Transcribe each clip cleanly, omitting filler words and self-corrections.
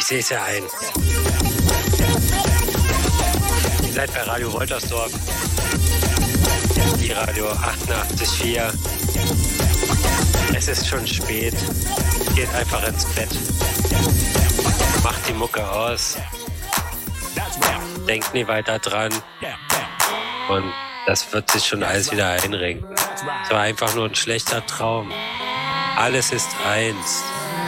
sehe es ja ein. Ihr seid bei Radio Woltersdorf. Die Radio 88,4. Es ist schon spät. Geht einfach ins Bett. Macht die Mucke aus. Denkt nie weiter dran. Und das wird sich schon alles wieder einrenken. Es war einfach nur ein schlechter Traum. Alles ist eins.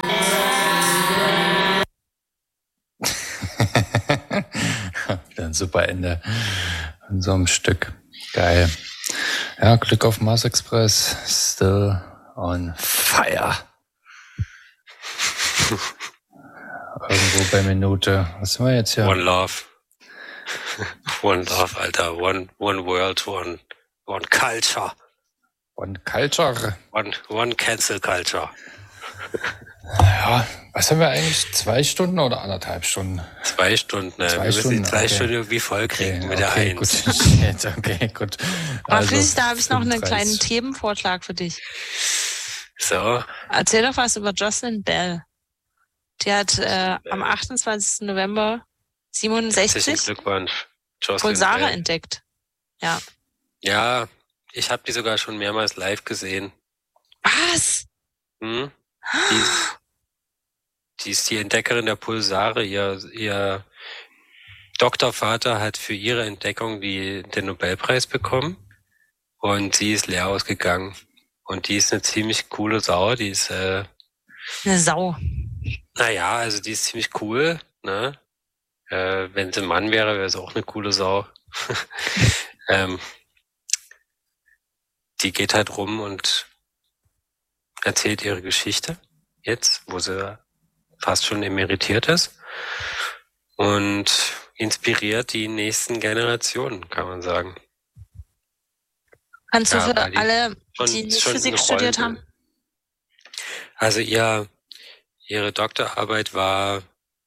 Wieder ein super Ende in so einem Stück. Geil. Ja, Glück auf Mars Express. Still on fire. Irgendwo bei Minute. Was sind wir jetzt hier? One Love. One Love, Alter. One World, one Culture. One Culture. One Cancel Culture. Ja, was haben wir eigentlich? 2 Stunden oder 1,5 Stunden? 2 Stunden, ne? 2 Stunden. Die 2 Stunden irgendwie voll kriegen mit der 1. Gut. Okay, gut. Also, Friedrich, da habe ich noch einen kleinen Themenvorschlag für dich. So. Erzähl doch was über Jocelyn Bell. Die hat am 28. November 67 Glückwunsch. Pulsare entdeckt. Ja. Ja, ich habe die sogar schon mehrmals live gesehen. Was? Hm? Die ist die Entdeckerin der Pulsare. Ihr Doktorvater hat für ihre Entdeckung den Nobelpreis bekommen und sie ist leer ausgegangen. Und die ist eine ziemlich coole Sau. Die ist eine Sau. Naja, also die ist ziemlich cool, ne? Wenn sie ein Mann wäre sie auch eine coole Sau. Die geht halt rum und erzählt ihre Geschichte jetzt, wo sie fast schon emeritiert ist und inspiriert die nächsten Generationen, kann man sagen. Kannst du für alle, die nicht Physik studiert haben? Also ihre Doktorarbeit war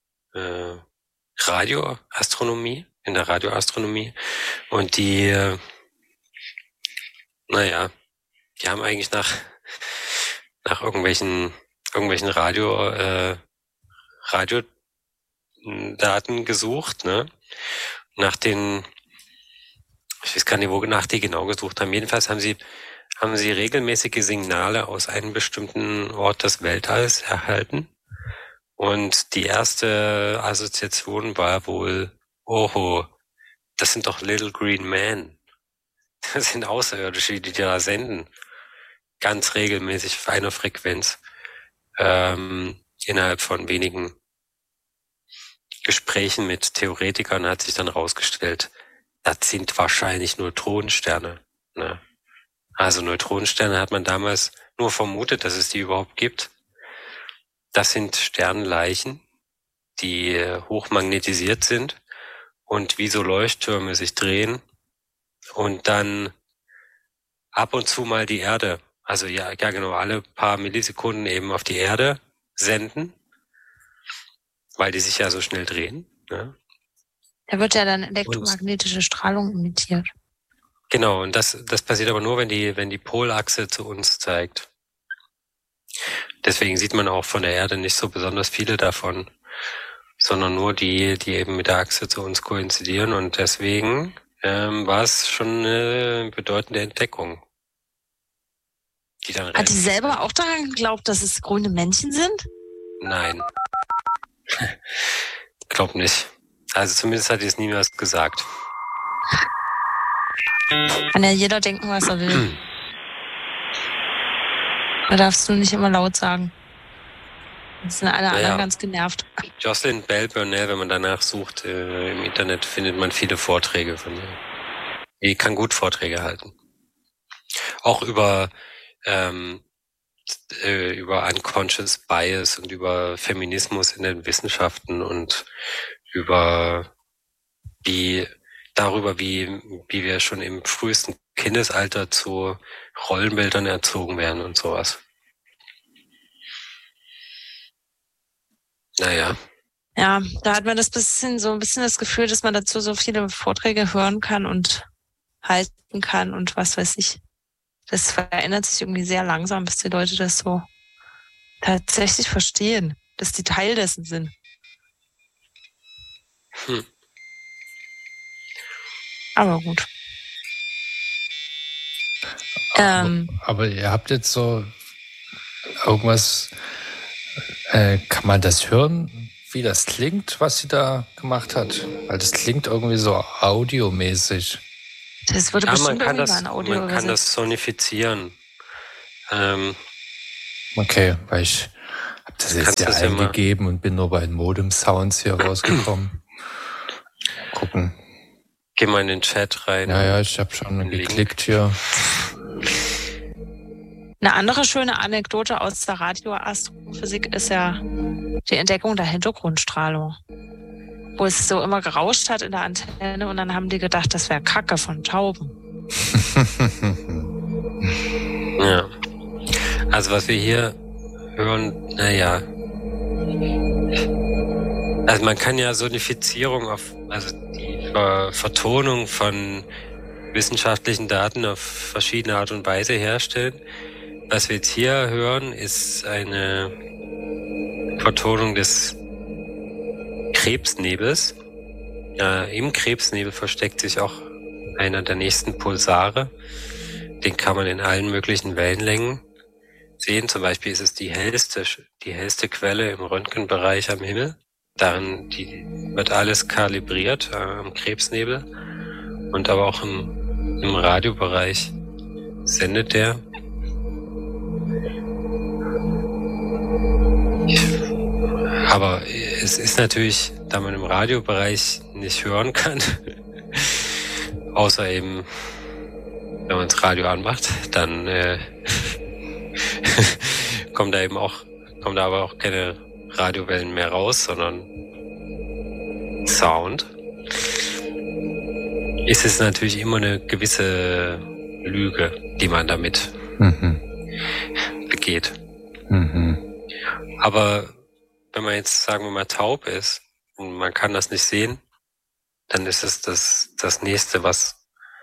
Radioastronomie, in der Radioastronomie und die haben eigentlich nach irgendwelchen Radiodaten gesucht, ne? Ich weiß gar nicht, wonach die genau gesucht haben. Jedenfalls haben sie regelmäßige Signale aus einem bestimmten Ort des Weltalls erhalten. Und die erste Assoziation war wohl, das sind doch Little Green Men. Das sind Außerirdische, die da senden. Ganz regelmäßig auf einer Frequenz. Innerhalb von wenigen Gesprächen mit Theoretikern hat sich dann rausgestellt, das sind wahrscheinlich Neutronensterne. Ne? Also Neutronensterne hat man damals nur vermutet, dass es die überhaupt gibt. Das sind Sternleichen, die hochmagnetisiert sind und wie so Leuchttürme sich drehen und dann ab und zu mal die Erde, also ja genau, alle paar Millisekunden eben auf die Erde senden, weil die sich ja so schnell drehen. Ne? Da wird ja dann elektromagnetische Strahlung emittiert. Genau, und das passiert aber nur, wenn die Polachse zu uns zeigt. Deswegen sieht man auch von der Erde nicht so besonders viele davon, sondern nur die eben mit der Achse zu uns koinzidieren. Und deswegen war es schon eine bedeutende Entdeckung. Hat die selber auch daran geglaubt, dass es grüne Männchen sind? Nein. Glaub nicht. Also zumindest hat die es niemals gesagt. Kann ja jeder denken, was er will. Da darfst du nicht immer laut sagen. Jetzt sind alle anderen ganz genervt. Jocelyn Bell Burnell, wenn man danach sucht im Internet, findet man viele Vorträge von ihr. Die kann gut Vorträge halten. Auch über Unconscious Bias und über Feminismus in den Wissenschaften und darüber, wie wir schon im frühesten Kindesalter zu Rollenbildern erzogen werden und sowas. Naja. Ja, da hat man so ein bisschen das Gefühl, dass man dazu so viele Vorträge hören kann und halten kann und was weiß ich. Das verändert sich irgendwie sehr langsam, bis die Leute das so tatsächlich verstehen, dass die Teil dessen sind. Aber gut. Aber ihr habt jetzt so irgendwas, kann man das hören, wie das klingt, was sie da gemacht hat? Weil das klingt irgendwie so audiomäßig. Das würde bestimmt irgendwie mal ein Audio man kann das sonifizieren. Okay, weil ich habe das jetzt ja eingegeben und bin nur bei den Modem-Sounds hier rausgekommen. Gucken. Geh mal in den Chat rein. Ja, ich habe schon geklickt hier. Eine andere schöne Anekdote aus der Radioastrophysik ist ja die Entdeckung der Hintergrundstrahlung. Wo es so immer gerauscht hat in der Antenne und dann haben die gedacht, das wäre Kacke von Tauben. Ja. Also was wir hier hören, naja. Also man kann ja Sonifizierung also die Vertonung von wissenschaftlichen Daten auf verschiedene Art und Weise herstellen. Was wir jetzt hier hören, ist eine Vertonung des Krebsnebels. Im Krebsnebel versteckt sich auch einer der nächsten Pulsare. Den kann man in allen möglichen Wellenlängen sehen. Zum Beispiel ist es die hellste Quelle im Röntgenbereich am Himmel. Darin wird alles kalibriert am Krebsnebel. Und aber auch im Radiobereich sendet der. Aber es ist natürlich, da man im Radiobereich nicht hören kann, außer eben, wenn man das Radio anmacht, dann kommen da aber auch keine Radiowellen mehr raus, sondern Sound. Ist es natürlich immer eine gewisse Lüge, die man damit begeht. Aber wenn man jetzt, sagen wir mal, taub ist und man kann das nicht sehen, dann ist es das Nächste, was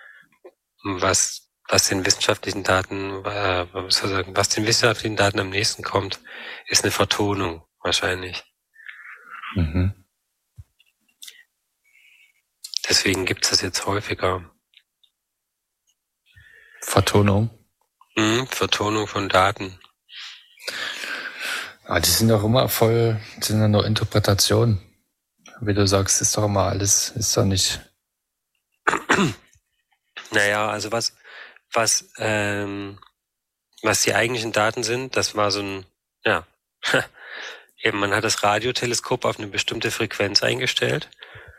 den wissenschaftlichen Daten, was den wissenschaftlichen Daten am nächsten kommt, ist eine Vertonung wahrscheinlich. Deswegen gibt es das jetzt häufiger. Vertonung? Vertonung von Daten. Ja, die sind doch immer sind ja nur Interpretationen. Wie du sagst, ist doch immer alles, ist doch nicht. Naja, also was die eigentlichen Daten sind, das war so ein, eben man hat das Radioteleskop auf eine bestimmte Frequenz eingestellt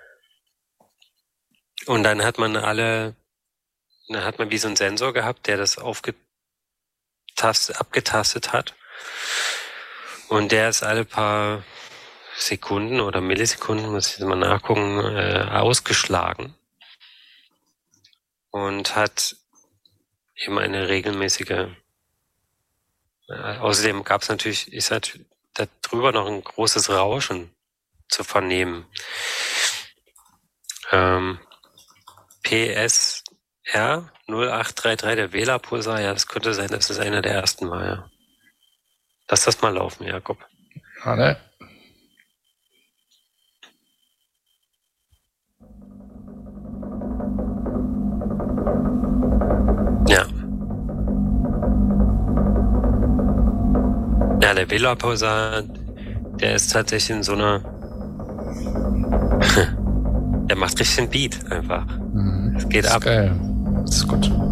und dann hat man wie so einen Sensor gehabt, der das abgetastet hat und der ist alle paar Sekunden oder Millisekunden, muss ich jetzt mal nachgucken, ausgeschlagen und hat eben eine regelmäßige. Außerdem ist da drüber noch ein großes Rauschen zu vernehmen. PSR 0833, der Wählerpulsar, ja, das könnte sein, das ist einer der ersten Mal, ja. Lass das mal laufen, Jakob. Warte. Ja. Ja, der Wählerpulsar, der ist tatsächlich in so einer der macht richtig einen Beat einfach. Es geht ab. Geil. Das ist gut.